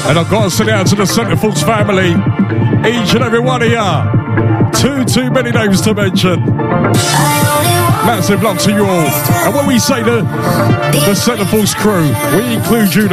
And I've got to send it out to the Centreforce family. Each and every one of you. Too many names to mention. Massive love to you all. And when we say the Centreforce crew, we include you.